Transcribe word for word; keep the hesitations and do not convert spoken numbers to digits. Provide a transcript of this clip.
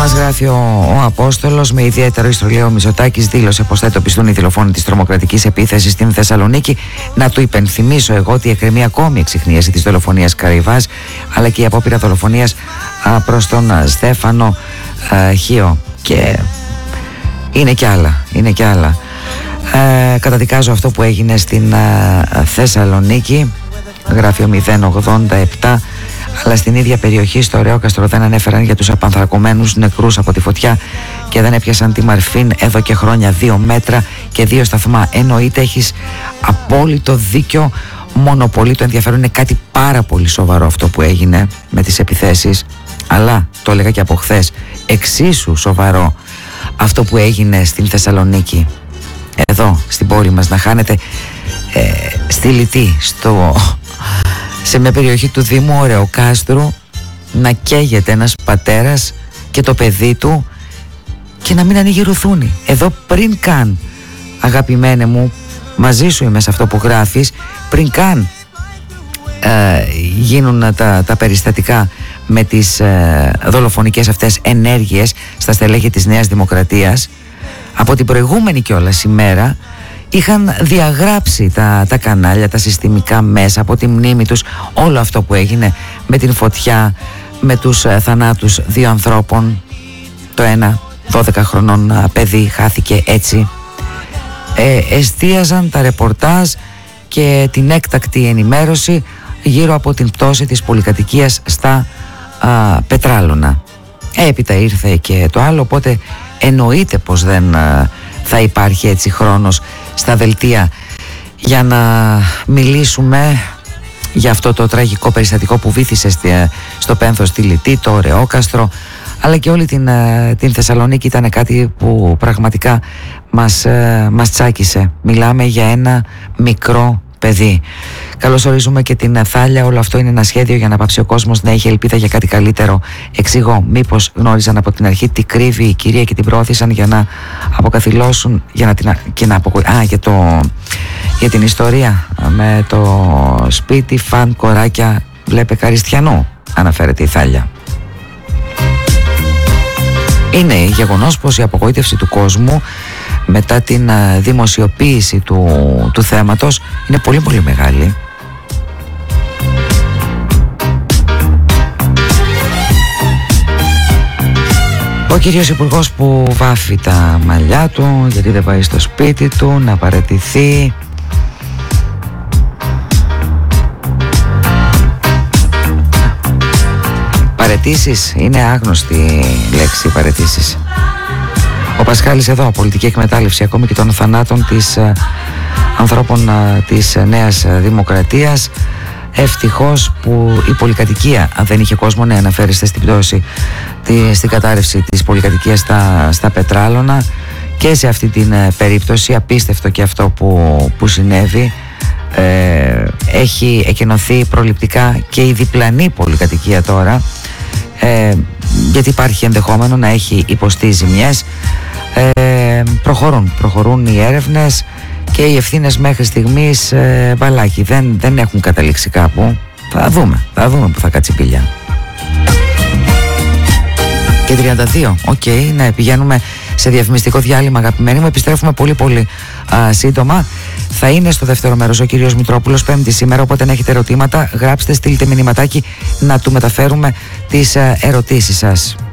μας γράφει ο, ο Απόστολος: με ιδιαίτερο ιστρολείο Μητσοτάκης δήλωσε πως θα εντοπιστούν οι δολοφόνοι της τρομοκρατικής επίθεσης στην Θεσσαλονίκη. Να του υπενθυμίσω εγώ ότι εκκρεμεί ακόμη εξιχνίαση της δολοφονίας Καραϊβάς, αλλά και η απόπειρα δολοφονίας α, προς τον α, Στέφανο α, Χίο. Και είναι κι άλλα, είναι κι άλλα. Ε, καταδικάζω αυτό που έγινε στην α, Θεσσαλονίκη, γράφει ο μηδέν ογδόντα επτά. Αλλά στην ίδια περιοχή, στο Ρεόκαστρο, δεν ανέφεραν για τους απανθρακωμένους νεκρούς από τη φωτιά και δεν έπιασαν τη Μαρφίν εδώ και χρόνια, δύο μέτρα και δύο σταθμά. Εννοείται, έχεις απόλυτο δίκιο. Μόνο πολύ το ενδιαφέρον, είναι κάτι πάρα πολύ σοβαρό αυτό που έγινε με τις επιθέσεις. Αλλά το έλεγα και από χθες, εξίσου σοβαρό αυτό που έγινε στην Θεσσαλονίκη, εδώ στην πόλη μας, να χάνεται ε, στη Λιτή, στο... σε μια περιοχή του Δήμου Ωρεοκάστρου, να καίγεται ένας πατέρας και το παιδί του και να μην ανοίγει ρουθούνη. Εδώ πριν καν, αγαπημένε μου, μαζί σου είμαι σε αυτό που γράφεις, πριν καν ε, γίνουν τα, τα περιστατικά με τις ε, δολοφονικές αυτές ενέργειες στα στελέχη της Νέας Δημοκρατίας, από την προηγούμενη κιόλας ημέρα είχαν διαγράψει τα, τα κανάλια, τα συστημικά μέσα από τη μνήμη τους όλο αυτό που έγινε με την φωτιά, με τους ε, θανάτους δύο ανθρώπων. Το ένα δώδεκα χρονών ε, παιδί χάθηκε έτσι. Ε, εστίαζαν τα ρεπορτάζ και την έκτακτη ενημέρωση γύρω από την πτώση της πολυκατοικίας στα α, Πετράλωνα. Έπειτα ήρθε και το άλλο, οπότε εννοείται πως δεν α, θα υπάρχει έτσι χρόνος στα δελτία για να μιλήσουμε για αυτό το τραγικό περιστατικό που βύθισε στη, στο Πένθος, στη Λιτή, το Ρεόκαστρο, αλλά και όλη την, την Θεσσαλονίκη. Ήταν κάτι που πραγματικά μας, μας τσάκισε. Μιλάμε για ένα μικρό παιδί. Καλώς ορίζουμε και την Θάλια. Όλο αυτό είναι ένα σχέδιο για να πάψει ο κόσμος να έχει ελπίδα για κάτι καλύτερο. Εξηγώ, μήπως γνώριζαν από την αρχή τι κρύβει η κυρία και την προώθησαν για να αποκαθιλώσουν, για να την, και να αποκο... Α, για, το, για την ιστορία με το σπίτι φαν κοράκια βλέπε Καριστιανού, αναφέρεται η Θάλια. Είναι γεγονός πως η απογοήτευση του κόσμου μετά την δημοσιοποίηση του, του θέματος είναι πολύ πολύ μεγάλη. Ο κύριος Υπουργός που βάφει τα μαλλιά του γιατί δεν πάει στο σπίτι του να παραιτηθεί. Παραιτήσεις, είναι άγνωστη λέξη παραιτήσεις. Ο Πασχάλης εδώ, πολιτική εκμετάλλευση ακόμη και των θανάτων της ε, ανθρώπων ε, της ε, Νέας Δημοκρατίας. Ευτυχώς που η πολυκατοικία, αν δεν είχε κόσμο, ναι, αναφέρεστε στην πτώση, τη, στην κατάρρευση της πολυκατοικίας στα, στα Πετράλωνα. Και σε αυτή την ε, περίπτωση, απίστευτο και αυτό που, που συνέβη, ε, έχει εκενωθεί προληπτικά και η διπλανή πολυκατοικία τώρα, ε, γιατί υπάρχει ενδεχόμενο να έχει υποστεί ζημιές. Ε, προχωρούν, προχωρούν οι έρευνες και οι ευθύνες μέχρι στιγμής ε, μπαλάκι, δεν, δεν έχουν καταλήξει κάπου. Θα δούμε, θα δούμε που θα κάτσει πηλιά. Και τριάντα δύο, οκ, okay, ναι, πηγαίνουμε σε διαφημιστικό διάλειμμα, αγαπημένοι μου. Επιστρέφουμε πολύ πολύ α, σύντομα. Θα είναι στο δεύτερο μέρος ο κύριος Μητρόπουλος Πέμπτη σήμερα, οπότε αν έχετε ερωτήματα γράψτε, στείλτε μηνυματάκι να του μεταφέρουμε τις α, ερωτήσεις σας.